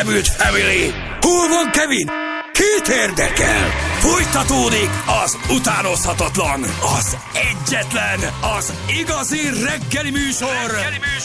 Elmúlt Family. Hol van Kevin? Kit érdekel? Folytatódik az utánozhatatlan, az egyetlen, az igazi reggeli műsor.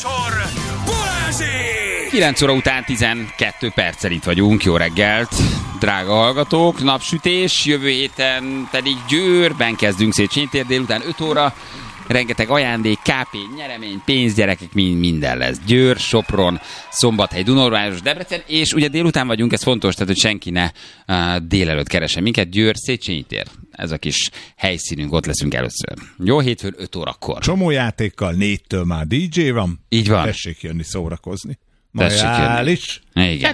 Balázsék! 9 óra után 12 perccel itt vagyunk. Jó reggelt, drága hallgatók. Napsütés, jövő héten pedig Győrben kezdünk Széchenyi tér délután 5 óra. Rengeteg ajándék, KP, nyeremény, pénz, gyerekek, minden lesz. Győr, Sopron, Szombathely, Dunaújváros, Debrecen, és ugye délután vagyunk, ez fontos, tehát hogy senki ne délelőtt keresen minket. Győr, Széchenyi tér. Ez a kis helyszínünk, ott leszünk először. Jó, hétfőn 5 órakor. Csomó játékkal, 4-től már DJ van. Így van. Tessék jönni szórakozni. Majális. Igen.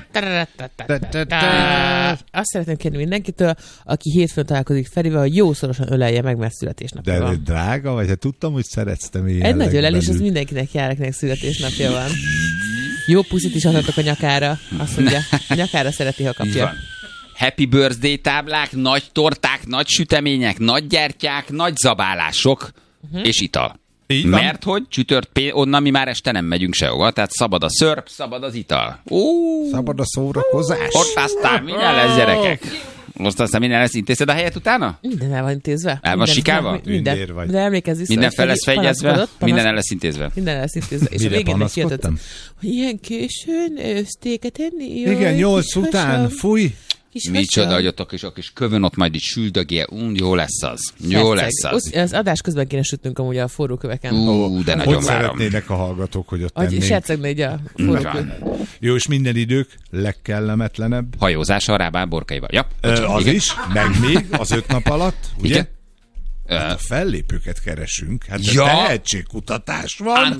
Azt szeretném kérni mindenkitől, aki hétfőn találkozik Ferivel, hogy jószorosan ölelje meg, mert születésnapja van. De drága vagy? Hát tudtam, hogy szeretsz te ilyen. Egy nagy ölelés, az mindenkinek jár, akinek születésnapja van. Jó puszit is adhatok a nyakára. Azt mondja, a nyakára szereti, ha kapja. Happy birthday táblák, nagy torták, nagy sütemények, nagy gyertyák, nagy zabálások és ital. Mert hogy onnan mi már este nem megyünk sehova, tehát szabad a szörp, szabad az ital. Szabad a szórakozás. Ott aztán minden lesz, gyerekek. Most aztán minden lesz, intézed a helyet utána? Minden el van intézve. El van sikálva? Minden. De emlékezz vissza. Minden fel lesz fegyezve? Minden el lesz intézve. Minden el lesz intézve. És mire a végén panaszkodtam? hogy ilyen későn sztéket enni? Igen, 8 után, fúj. Micsoda, hogy ott a kis kövön ott majd így süldögél. Jó lesz az. Jó lesz az. Az adás közben kéne sütnünk amúgy a forró köveken. De nagyon hogy várom. szeretnének a hallgatók, hogy ott tennénk. Sercegne így a forró köv. Jó, és minden idők legkellemetlenebb. Hajózás a Rábán borkaival. Ja, az igen. is, meg még az 5 nap alatt, ugye? Igen. Hát a fellépőket keresünk. Hát ja. Tehetségkutatás van.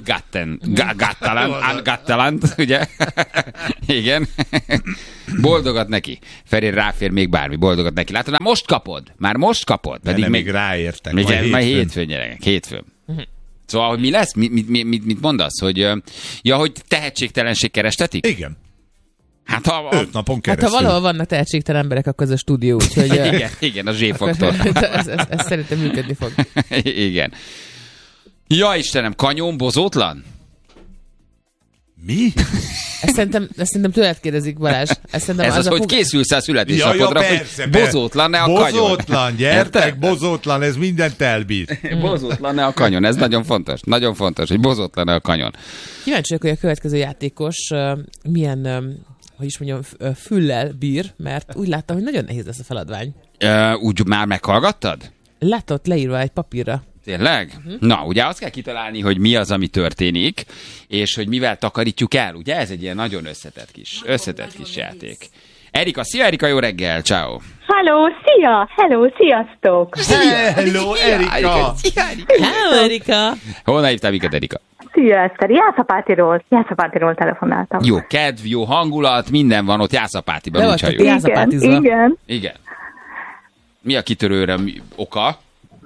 Ungattalent, ugye? Igen. Boldogat neki. Feri ráfér még bármi, boldogat neki. Látod, már most kapod. Pedig még ráértek. Majd hétfőn, gyerekek, hétfőn. Szóval, hogy mi lesz? Mit mondasz? Hogy tehetségtelenség kerestetik? Igen. Hát 5 napon keresztül. Hát ha valahol vannak tehetségtelen emberek, akkor ez a stúdió, úgyhogy... igen, a Z-faktor. ez szerintem működni fog. Igen. Ja, Istenem, kanyon bozótlan? Mi? Ezt szerintem tőled kérdezik, Balázs. Ez az, hogy készülsz a születésnapodra, hogy bozótlan-e a kanyon. Bozótlan, gyertek, bozótlan, ez mindent elbír. Bozótlan-e a kanyon, ez nagyon fontos. Nagyon fontos, hogy bozótlan-e a kanyon. Kíváncsi vagyok, hogy a következő játékos milyen... hogy is mondjam, füllel bír, mert úgy láttam, hogy nagyon nehéz lesz a feladvány. Úgy már meghallgattad? Látott leírva egy papírra. Tényleg? Na, ugye azt kell kitalálni, hogy mi az, ami történik, és hogy mivel takarítjuk el. Ugye ez egy ilyen nagyon összetett kis játék. Erika, szia Erika, jó reggel, ciao. Halló, szia! Hello, sziasztok! Hello, Erika! Hello, Erika! Honnan hívtál minket, Erika? Szia, Eszter! Jászapátiról telefonáltam. Jó kedv, jó hangulat, minden van ott Jászapátiban, úgyhogy jó. Igen. Mi a kitörőre oka?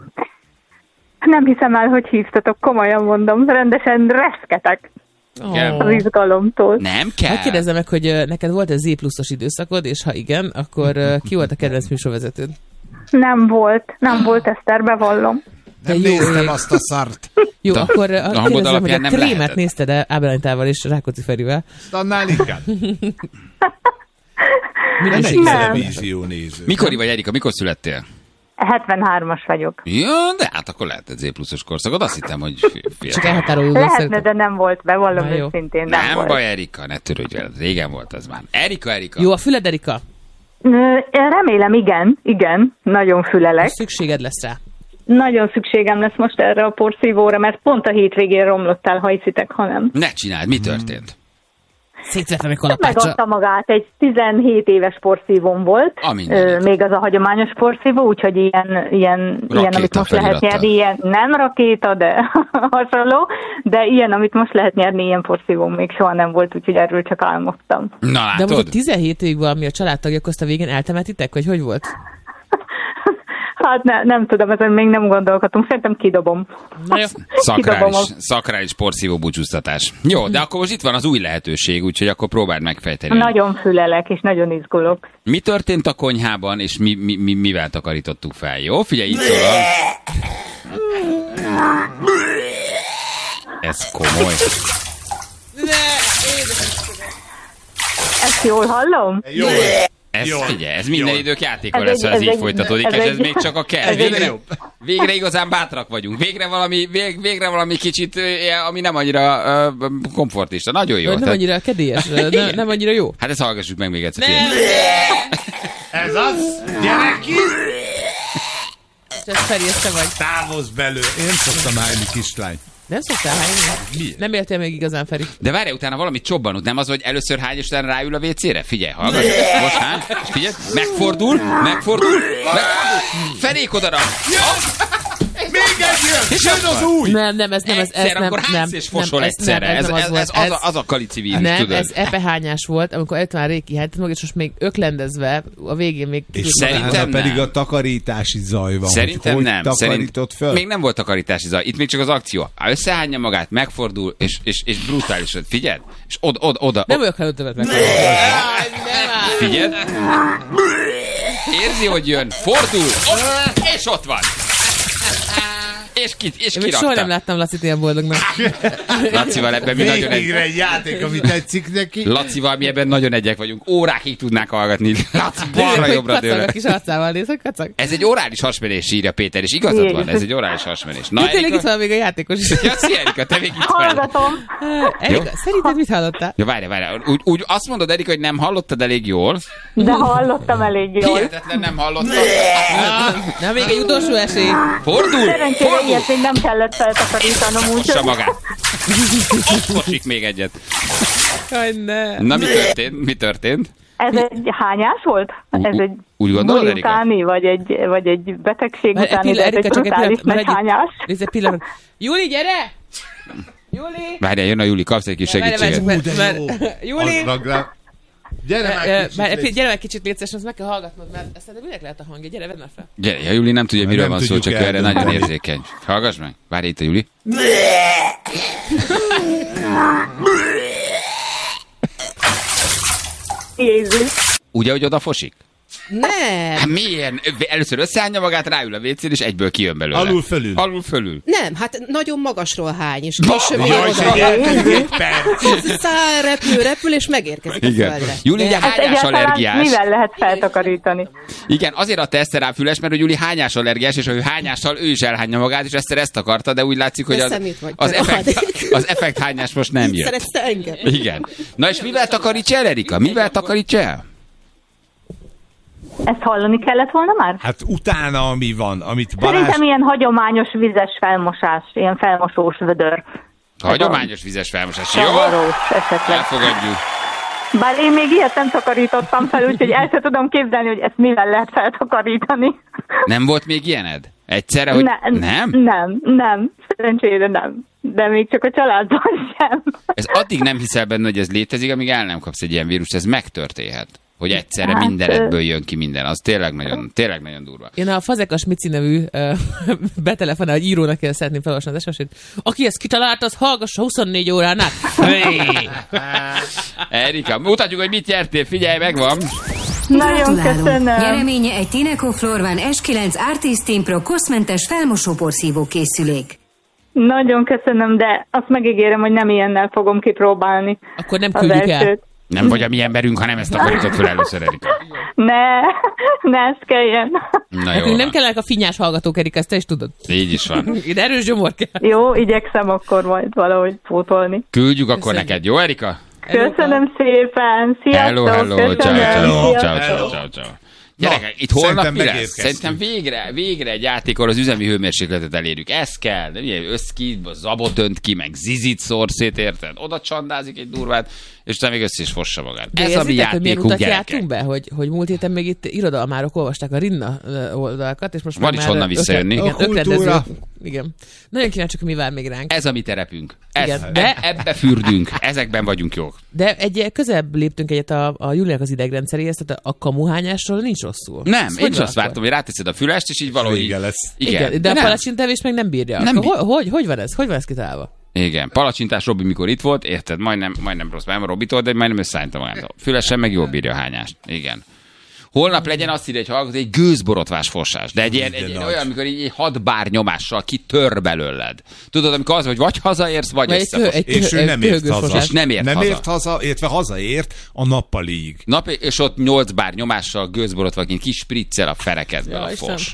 Nem hiszem el, hogy hívtatok, komolyan mondom, rendesen reszketek az izgalomtól. Nem kell. Hát kérdezzem meg, hogy neked volt ez Z+-os időszakod, és ha igen, akkor ki volt a kedvenc műsorvezetőd? Nem volt, Eszter, bevallom. Nem néztem azt a szart. Jó, akkor kérdezem, hogy a Krémet lehetett. nézted-e Ábel Anitával és Rákóczi Ferivel? Annál inkább. Nem egy televízió néző. Mikor vagy, Erika, mikor születtél? 73-as vagyok. Ja, de hát akkor lehet egy Z+-os korszakod. Azt hittem, hogy csak elhatárolódó. Lehetne, de nem volt, bevallom őszintén. Nem volt. Baj, Erika, ne törődj veled. Régen volt az már. Erika. Jó, a füled, Erika? Remélem, igen. Nagyon fülelek. Szükséged lesz rá. Nagyon szükségem lesz most erre a porszívóra, mert pont a hétvégén romlott el, ha hiszitek, ha nem. Ne csináld, mi történt? Szétvettem egy kalapáccsal. Megadta magát, egy 17 éves porszívóm volt, még az a hagyományos porszívó, úgyhogy ilyen amit most lehet nyerni, ilyen nem rakéta, de hasonló, de ilyen, amit most lehet nyerni, ilyen porszívóm még soha nem volt, úgyhogy erről csak álmodtam. Na, látod? De most 17 évig valami a családtagja közt a végén eltemetitek, vagy hogy volt? Hát nem tudom, ezen még nem gondolkodtunk. Szerintem kidobom. Szakrális porszívó búcsúztatás. Jó, de akkor most itt van az új lehetőség, úgyhogy akkor próbáld megfejteni. Nagyon fülelek, és nagyon izgulok. Mi történt a konyhában, és mivel takarítottuk fel? Jó, figyelj, itt szól a... Ez komoly. Ez Jól hallom? Jól. Ez minden idők játéka lesz, ha ez így folytatódik, és ez még csak a kell. Végre igazán bátrak vagyunk. Végre valami kicsit, ami nem annyira komfortista. Nagyon jó. Nem annyira kedélyes, nem annyira jó. Hát ezt hallgassuk meg még egyszer. Ez az, gyereki! És ez Feri, ezt te vagy. Távozz belőle. Én szoktam hányni, kislány. Nem szoktál hányni? Miért? Nem éltél még igazán, Feri. De várj, utána valamit csobbanod, nem az, hogy először hány, és utána ráül a WC-re? Figyelj, hallgass. Most hány, és figyelj, megfordul. Fenék odarak. Még egy jön! És jön az új! Nem, ez nem. Akkor hánysz és fosol egyszerre. Ez az a kalici vírus, nem, tudod? ez epehányás volt, amikor előtt már régi hánytad meg, és most még öklendezve, a végén még... És szerintem pedig a takarítási zaj van. Szerintem nem. Föl? Még nem volt takarítási zaj. Itt még csak az akció. Összehányja magát, megfordul, és brutálisan. Figyeld? És oda. Nem olyan előttevet meg. Figyeld? Érzi, hogy jön, fordul, és ott van. És kirakta. Soha nem láttam Lacit ilyen boldognak. Lacival ebben mi nagyon Végre egy játék, ami tetszik neki. Lacival mi ebben nagyon egyek vagyunk. Órákig tudnák hallgatni. Laci balra-jobbra dőle. A kis arcával néz, hogy kacag. Ez egy orális hasmenés, írja Péter, és igazad van, ez egy orális hasmenés. Na, tényleg itt van még a játékos is. Ja, szia, Erika, te még itt vagy. Hallgatom. Erika, szerinted mit hallottál? Ja, várj. Úgy azt mondod, Erika, hogy nem hallottad elég jól. De hallottam elég jól. Hihetetlen nem hallottad. Na, még egy utolsó esély. Fordul. Szerencsére ilyet még nem kellett feltakarítanom, úgyhogy... Mossa magát. Fosik még egyet. Jaj, ne. Na, mi történt? Ez egy hányás volt? Ez egy úgy gondolod, buli Erika? utáni, vagy egy betegség utáni, de ez egy brutális nagy hányás. Nézd egy pillanat. Júli, gyere! Júli! Várjál, jön a Júli, kapsz egy kis segítséget. Júli! Gyere Gyere meg kicsit létszes, azt meg kell hallgatnod, mert ezt minek lehet a hangja. Gyere, vedd már fel. Gyere, a Júli nem tudja, miről van szó, csak erre nagyon érzékeny. Hallgass meg. Várj itt a Júli. Jézus. Ugye, hogy oda fosik? Nem. Hát milyen? Először összeállja magát, ráül a WC-n, és egyből kijön belőle. Alul-fölül. Nem, hát nagyon magasról hány, és később száll, repül, és megérkezik a földre. Júli, ugye hányás allergiás. Mivel lehet feltakarítani? Igen, azért adta Eszter rá füles, mert Júli hányás allergiás, és ő hányással ő is elhányja magát, és Eszter ezt akarta, de úgy látszik, hogy az effekt hányás most nem jött. Szeretsz engem? Igen. Na és mivel takarítsa el, Erika? Mivel takarítsa el? Ezt hallani kellett volna már? Hát utána, ami van, amit Balázs... Szerintem ilyen hagyományos vizes felmosás, ilyen felmosós vödör. Hagyományos vizes felmosás. Jó? Esetleg. Elfogadjuk. Bár én még ilyet nem takarítottam fel, úgyhogy el sem tudom képzelni, hogy ezt mivel lehet feltakarítani. Nem volt még ilyened? Egyszerre, hogy nem? Nem. Szerencsére nem. De még csak a családban sem. Ez addig nem hiszel benne, hogy ez létezik, amíg el nem kapsz egy ilyen vírust, ez megtörténhet. Hogy egyszerre mindenedből jön ki minden. Az tényleg nagyon durva. Én a Fazekas Mici nevű betelefonál, hogy írónak kell szeretném felolvasni az SMS-ét. Aki ezt kitalálta, az hallgassa 24 órán át. Erika, mutatjuk, hogy mit nyertél. Figyelj, megvan. Nagyon köszönöm. Nyereménye egy Tineco Florvan S9 Artist Team Pro koszmentes felmosóporszívó készülék. Nagyon köszönöm, de azt megígérem, hogy nem ilyennel fogom kipróbálni. Akkor nem küldjük el. Nem vagy a mi emberünk, hanem ezt takarított fel először, Erika. Ne ezt kelljen. Nekünk nem kellene a finnyás hallgatók, Erika, ezt te is tudod. Így is van. Ide erős gyomor kell. Jó, igyekszem akkor majd valahogy pótolni. Küldjük akkor neked, jó, Erika? Köszönöm szépen. Sziasztok. Hello. Ciao. Gyerekek, itt holnap mi lesz? Szerintem végre egy játékor az üzemi hőmérsékletet elérjük. Ez kell. De ugye összki, zabot önt ki, meg zizit szor szét, érted? Oda csandázik egy durvát, és utána még össze is fossa magát. De ez a mi játékunk, gyerekek. Be, hogy múlt héten még itt irodalmárok olvasták a Rinna oldalakat, és most van is honnan visszajönni. Igen. Nagyon kíváncsiak, hogy mi vár még ránk. Ez a mi terepünk. Ebbe fürdünk. Ezekben vagyunk jók. De közebb léptünk egyet a Júliának az idegrendszeréhez, tehát a kamuhányásról nincs rosszul. Nem, én is azt vártam, hogy ráteszed a fülest, és így valahogy... Vége lesz. Igen, de a palacsintevés meg nem bírja. Hogy van ez? Hogy van ez kitalálva? Igen, palacsintás Robi mikor itt volt, érted, majdnem rossz, nem Robitól, de majdnem összeállta magát. Fülesen meg jól bírja a hányást. Igen. Holnap legyen azt írja, hogy hallgató, egy gőzborotvás fosás. De egy olyan, amikor így 6 bár nyomással kitör belőled. Tudod, amikor az, hogy vagy hazaérsz, vagy összefos. És ő nem ért haza. És nem ért haza, illetve hazaért a nappaliig. És ott 8 bár nyomással gőzborotvaként kis spriccel a ferekedből a fos.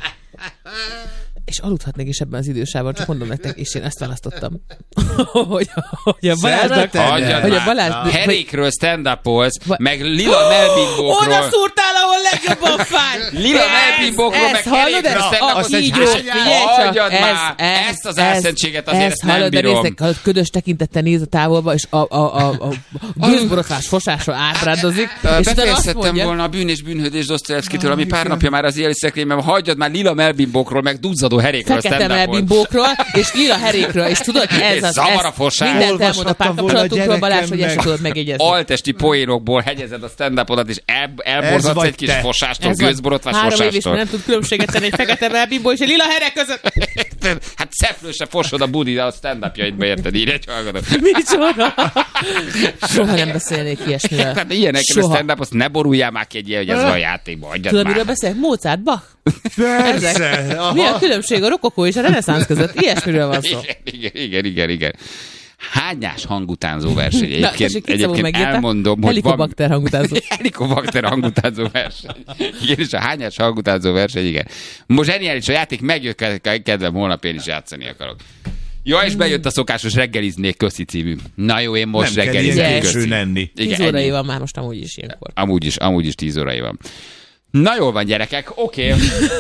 És aludhatnék is ebben az idősában, csak mondom nektek, és én ezt választottam. hogy a Balázs... Herékről stand-upolsz, meg lila melbimbókról. Oda szúrtál, ahol legjobban fáj! Lila melbimbókról, meg herékről stand-upolsz. Hagyjad már! Ezt az álszentséget azért ezt nem bírom. Ködös tekintettel néz a távolba, és a gőzborotvás fosásra átrádozik. Befejezhettem volna a Bűn és bűnhődés Dostoyevskitől, ami pár napja már az éjjeli szekrényben. Hagyjad már lila melbimbókról, meg duzzadó herékről, fekete melbimbókról, és lila herékről, és tudod, ez az mindent elmond a párkapcsolatunkról, Balázs, hogy ezt tudod megjegyezni. Altesti poénokból hegyezed a stand-upodat, és elborzadsz egy kis fosástól, gőzborotvás fosástól. 3 év is nem tud különbséget tenni egy fekete melbimbó és egy lila herek között. Hát szeflő se fosod a budi a stand-upjaidba, érted? Így egy hallgatom. Micsoda? Soha nem beszélnék ilyesmiről. Hát ilyenekkel a stand-up, azt ne boruljál már ki egy ilyen, hogy ez a játékban, hagyjad már. Tudod, miről beszélek? Mozart, Bach? Persze. Mi a különbség a rokokó és a reneszánsz között? Ilyesmiről van szó. Igen. Hányás hangutánzó verseny. Egyébként elmondom, hogy Helikobakter hangutánzó. Helikobakter hangutánzó verseny. Igen, és a hányás hangutánzó verseny, igen. Most zseniális a játék, megjött, kedvem, holnap én is játszani akarok. Ja, és bejött a szokásos reggeliznék köszi című. Na jó, én most reggeliznék köszi. 10 órai van már most amúgy is ilyenkor. Amúgy is 10 órai van. Na jól van, gyerekek, oké.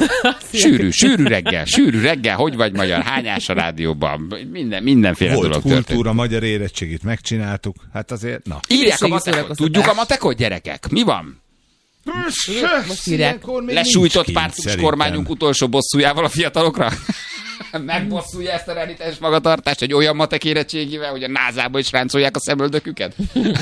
Sűrű reggel, hogy vagy magyar, hányás a rádióban, mindenféle volt dolog történt. Kultúra, magyar érettségit megcsináltuk, hát azért, na. Írják a matekot, tudjuk a matekot, gyerekek? Mi van? Most írják. Lesújtott pártus kormányunk utolsó bosszújával a fiatalokra? Megbosszulja ezt a realitásos magatartást egy olyan matek érettségivel, hogy a názába is ráncolják a szemöldöküket?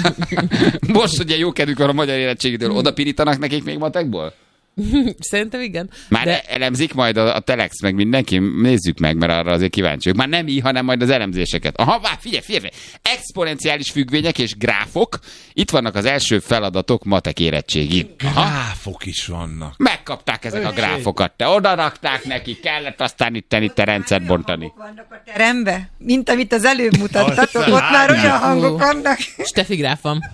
Most ugye jó kedvük van a magyar érettségitől, oda pirítanak nekik még matekból? Szerintem igen. Már elemzik majd a Telex, meg mindenki, nézzük meg, mert arra azért kíváncsiak. Már nem hanem majd az elemzéseket. Aha, figyelj! Exponenciális függvények és gráfok. Itt vannak az első feladatok matek érettségi. Gráfok is vannak. Megkapták ezek a gráfokat. Te oda rakták neki, kellett aztán itt a rendszert bontani. Vannak a terembe, mint amit az előbb mutattatok, ott már olyan hangok vannak. Steffi gráf van.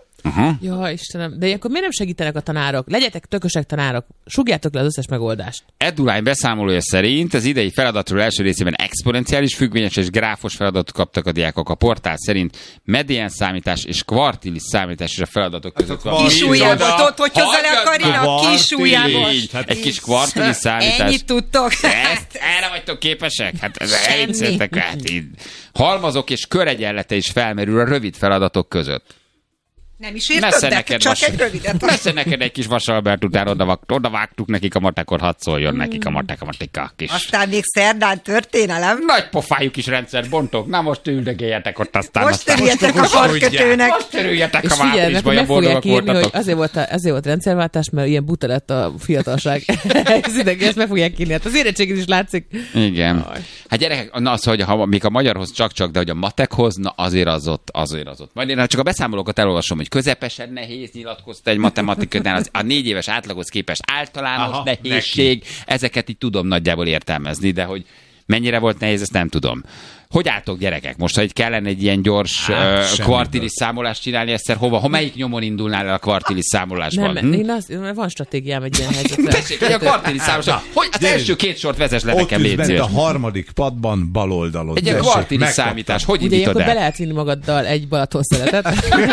Ja, Istenem. De ilyenkor miért nem segítenek a tanárok? Legyetek tökösek tanárok. Sugjátok le az összes megoldást. EduLine beszámolója szerint az idei feladatról első részében exponenciális függvényes és gráfos feladatot kaptak a diákok. A portál szerint medián számítás és kvartilis számítás is a feladatok között van. Kisúlyából, ott, hogy hozzá le a Karina, kisúlyából. Egy kis kvartilis számítás. Ennyit tudtok. Erre vagytok képesek? Hát ez elviccéltek. Halmazok és köregyenlete is felmerül a rövid feladatok között. Nem is értettek, csak egy rövidet. Messze neked egy kis Vasalbert után oda vágtuk nekik a matekot, hadd szóljon nekik a matematika kis. Aztán még szerdán történelem. Nagy pofájú kis rendszer bontok. Na most üldögéljetek ott aztán. Most törüljetek a karkötőnek. Most törüljetek a vápnisba, olyan boldogak voltatok. Azért volt rendszerváltás, mert ilyen buta lett a fiatalság. Ezt meg fogják írni. Hát az érettségét is látszik. Igen. Hát gyerekek, na az, hogy még a magyarhoz csak, de hogy a matekhoz, na azért az ott. Majd én csak a beszámolókat elolvasom, hogy közepesen nehéz nyilatkozta egy matematikánál, a 4 éves átlaghoz képest általános nehézség, ezeket így tudom nagyjából értelmezni, de hogy mennyire volt nehéz, ezt nem tudom. Hogy álltok, gyerekek? Most, ha itt kellene egy ilyen gyors kvartilis számolást csinálni, egyszer hova? Melyik nyomon indulnál el a kvartilis számolásban? Van stratégiám egy ilyen helyzetre. Tessék, hogy a kvartilis számolás. Hogy az első 2 sort vezess le nekem, légy szíves. Ott a harmadik padban bal oldalon. Egy kvartilis számítás. Hogy indítod el? Ugye ilyenkor be lehet vinni magaddal egy Balatonszeletet.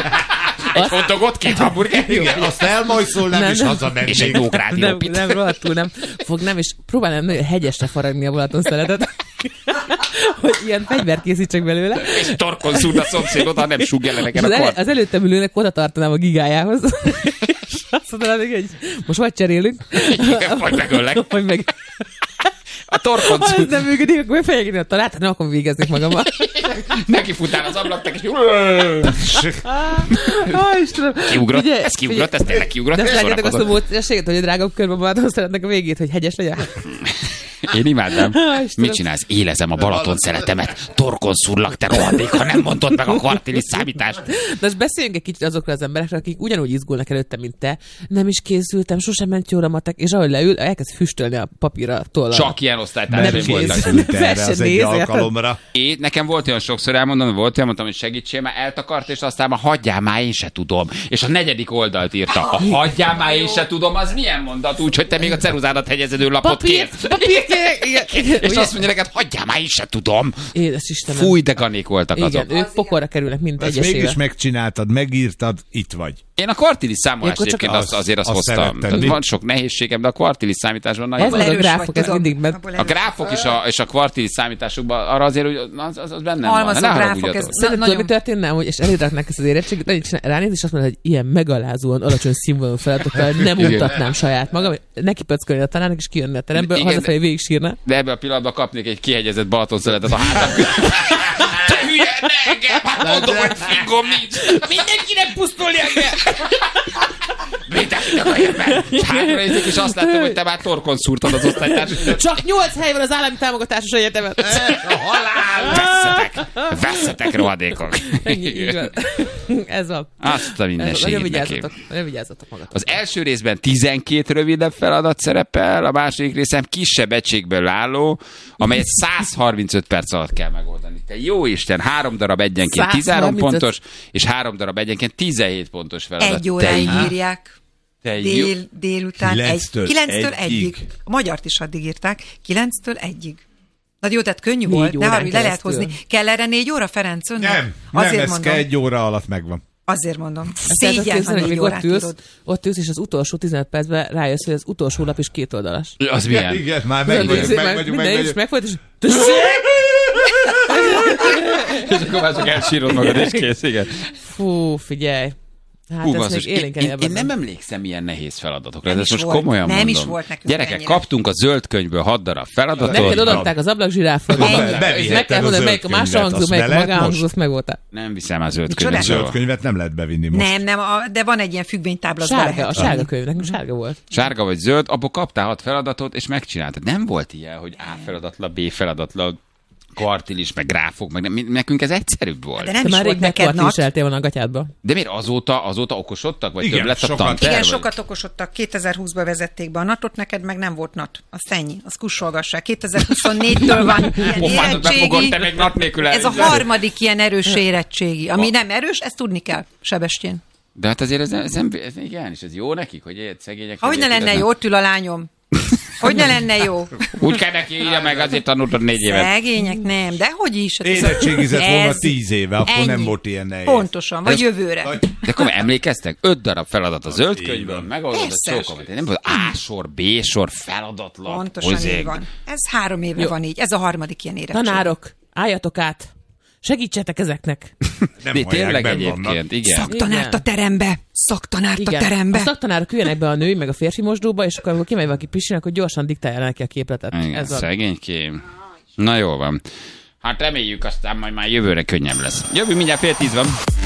Egy hotdogot, 2 hamburger. Igen, azt elmajszol, nem is hazamennék. És egy Nógrádiópit. Nem, rohadtul nem, és próbálnám nagyon hegyesre faragni a Balatonszeletet. Hogy ilyen fegyvert készítsek belőle. És torkon szúrd a szomszédot, ha nem súgja le neked a kort. Az előttem ülőnek oda tartanám a gigájához. És azt mondanám, hogy most vagy cserélünk. Igen, vagy megöllek. Vagy meg... A torkon szúrd. Ha ez nem működik, akkor megfejegni a talát, nem akkor végeznék magammal. Neki futál az ablaknak, és... Istenem. Kiugrott? Ez kiugrott? Ez tényleg kiugrott? De azt látjátok azt a módszerességet, hogy a drágabb körben Balaton szeretnek a végét, hogy hegyes legyen. Én imádom. Mit csinálsz? Élezem a Balaton szeretemet. Torkon szurlak, te rohadék, ha nem mondod meg a kvartilis számítást. De most beszéljünk egy kicsit azokról az emberekről, akik ugyanúgy izgulnak előtte, mint te. Nem is készültem, sosem ment jól a matek, és ahogy leül, elkezd füstölni a papírra tollal. Csak ilyen osztálytársaim voltak. Az egy alkalomra. Nekem volt olyan sokszor mondtam, hogy segítsél, már eltakart, és aztán már hagyjál már, én se tudom. És a 4. oldalt írta. A hagyjál már, én se tudom, az milyen mondat? Úgyhogy te még a ceruzádat hegyezedő lapot kért. És azt mondja neked, hagyjál már, én se tudom. Édes Istenem. Fúj, de ganék voltak azok. Igen, ők pokolra kerülnek mind egyesével. Ezt mégis megcsináltad, megírtad, itt vagy. Én a kvartilis számolást egyébként azért azt hoztam. Van sok nehézségem, de a kvartilis számításban nagyon... Ez a gráfok, ez mindig a gráfok és a kvartilis számításokban arra azért, hogy az bennem van. Szerintem mi történne, hogy és elérhetnek ezt az érettséget, ránéz, és azt mondja, hogy ilyen megalázóan alacsony színvonalú feladatokkal nem mutatnám saját magam, neki pöckölni a tanárnak, és kijönni a teremből, hazafelé végig sírna. De ebben a pillanatban kapnék egy kihegyezett Balatonszeletet a hátam. Te hülye, ne engem! Hát mondom, hogy fingom nincs! Mindenkinek pusztulni engem! Mindenkinek a érben! És hátranézték, és azt láttam, hogy te már torkon szúrtad az osztálytársat. Csak 8 hely van az állami támogatásos egyetemet. A halál! Vesszetek, rohadékok! Ez a... Azt a minden segít neki. Nagyon vigyázzatok magatok. Az első részben 12 rövidebb feladat szerepel, a második részben kisebb egységből álló, amelyet 135 perc alatt kell megoldani. Te jó Isten, 3 darab egyenként 13 pontos, és 3 darab egyenként 17 pontos feladat. 1 óráig írják. Délután 9-től 1-ig. A magyart is addig írták, 9-től 1-ig. Na jó, tehát könnyű volt, ne arra, le lehet hozni. Kell erre 4 óra, Ferenc? Nem, ez kell 1 óra alatt megvan. Azért mondom. Szégyen, ha 4 órát írod. Ott ülsz, és az utolsó 15 percben rájössz, hogy az utolsó lap is 2 oldalas. Az milyen? Igen, már megvagyunk. Minden is megfolyt, és... És akkor már csak elsírod magad, és kész, igen. Fú, figyelj. Hát ez még én nem emlékszem ilyen nehéz feladatokra, ez most komolyan nem mondom. Is volt nekünk Gyerekek, ennyire. Kaptunk a zöld könyvből 6 darab feladatot. Neked odaadták az ablakzsiráfot. Meg kell mondani, melyik a másodhangzó, melyik a magánhangzó, azt megvoltál. Nem viszem a zöld könyvet. A zöld könyvet nem lehet bevinni most. Nem, de van egy ilyen függvénytábla. A sárga könyv, nekünk sárga volt. Sárga vagy zöld, abból kaptál 6 feladatot, és megcsináltad. Nem volt ilyen, hogy A feladatla, B feladatla, kvartilis, meg gráfok, meg nekünk ez egyszerűbb volt. De nem is volt neked kvartilis volna a gatyádba. De miért azóta okosodtak? Vagy igen, több lett a tanterv? Igen, sokat okosodtak. 2020-ban vezették be a NAT-ot, neked meg nem volt NAT. Azt ennyi, azt kussolgassák. 2024-től van ilyen érettségi. Ez a harmadik ilyen erős érettségi. Ami nem erős, ezt tudni kell, Sebestyén. De hát azért ez igen, és ez jó nekik, hogy szegények. Hogy ne lenne jó, ott ül a lányom. Hogy ne lenne jó? Úgy kell neki írja meg, azért tanultad 4 évet. Szegények nem, de hogy is? Érettségizett volna 10 éve, akkor ennyi. Nem volt ilyen nehéz. Pontosan, vagy jövőre. De akkor emlékeztek? 5 darab feladat a zöld könyvből, megoldott sokat. Nem volt A sor, B sor, feladatlap. Pontosan így van. Ez 3 éve jó. Van így. Ez a harmadik ilyen érettség. Tanárok, álljatok át! Segítsetek ezeknek! Nem tényleg egyébként, igen. Szaktanárt a terembe! Szaktanárt a terembe! A szaktanárok üljenek be a női, meg a férfi mosdóba, és akkor kimegy valaki pisilni, akkor gyorsan diktálja neki a képletet. Igen, ez szegénykém. Na jól van. Hát reméljük, aztán majd már jövőre könnyebb lesz. Jövő mindjárt 9:30 van.